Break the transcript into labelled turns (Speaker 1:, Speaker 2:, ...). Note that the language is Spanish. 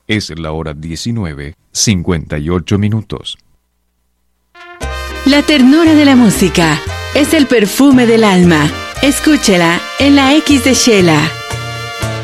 Speaker 1: Es la hora 19:58.
Speaker 2: La ternura de la música es el perfume del alma. Escúchela en la X de Shela.